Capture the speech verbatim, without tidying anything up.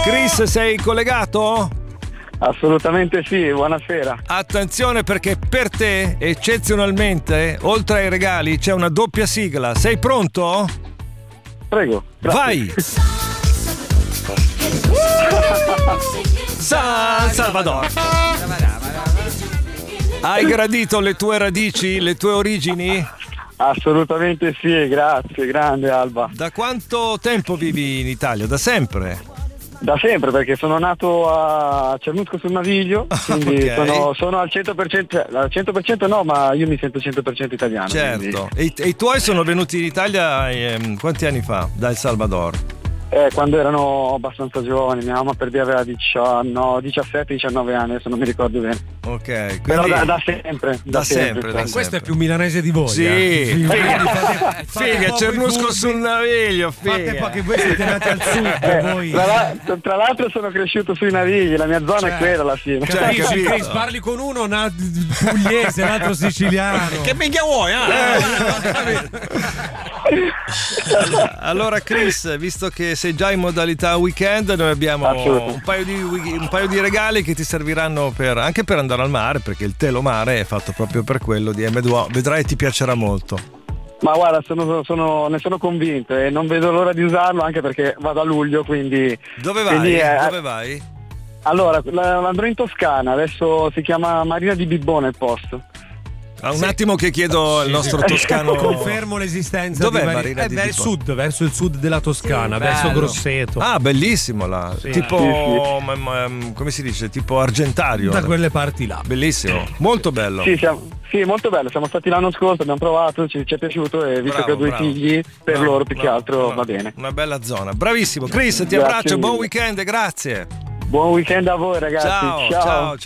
Chris, sei collegato? Assolutamente sì, buonasera. Attenzione perché per te, eccezionalmente, oltre ai regali, c'è una doppia sigla. Sei pronto? Prego. Grazie. Vai! San Salvador. Hai gradito le tue radici, le tue origini? Assolutamente sì, grazie, grande Alba. Da quanto tempo vivi in Italia? Da sempre? Da sempre, perché sono nato a Cernusco sul Naviglio, quindi Ok. sono, sono al cento per cento, al cento per cento no, ma io mi sento cento per cento italiano. Certo. quindi- E, e i tuoi sono venuti in Italia ehm, quanti anni fa? Da El Salvador? Eh, quando erano abbastanza giovani, mia mamma per dire aveva diciannove, diciassette diciannove anni, adesso non mi ricordo bene. Ok. Quindi... Però da, da sempre, da, Da sempre, da sempre. Questo è più milanese di voi. Sì, eh. figa, Fate- fate figa, poco Cernusco i furbi. sul Naviglio, Fate figa. poco, voi siete nati al sud, Eh, voi. tra, la- tra l'altro sono cresciuto sui Navigli, la mia zona Cioè, è quella alla fine. Cioè, Capisci, capito. Chris, parli con uno na- pugliese, l'altro siciliano. Che minchia vuoi? Allora Chris, visto che sei già in modalità weekend, noi abbiamo Assolutamente. un paio, di, un paio di regali che ti serviranno per, anche per andare al mare, perché il telo mare è fatto proprio per quello di M due O. Vedrai, ti piacerà molto. Ma guarda, sono, sono- ne sono convinto e non vedo l'ora di usarlo, anche perché vado a luglio, quindi... Dove vai? quindi, eh, Dove vai? Allora, la- andrò in Toscana, adesso si chiama Marina di Bibbone il posto. Ah, un attimo che chiedo al nostro toscano. Confermo l'esistenza Dov'è di vari- Marina eh, di verso Bibbone? il sud, verso il sud della Toscana, Sì, verso bello. Grosseto. Ah, bellissimo là. Sì. Tipo, Sì, ma- ma- come si dice? Tipo Argentario. Da quelle parti là. Bellissimo, molto bello. Sì, siamo- sì, molto bello, siamo stati l'anno scorso, abbiamo provato, ci, ci è piaciuto e visto Bravo, che ho due bravo. figli, per Bravo, loro più che bravo, altro bravo. va bene. Una bella zona. Bravissimo. Chris, ti Grazie abbraccio, buon mille. weekend, grazie. Buon weekend a voi ragazzi, Ciao, ciao, ciao.